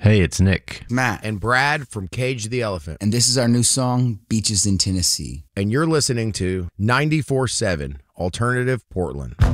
Hey, it's Nick. Matt. And Brad from Cage the Elephant. And this is our new song, Beaches in Tennessee. And you're listening to 94.7 Alternative Portland.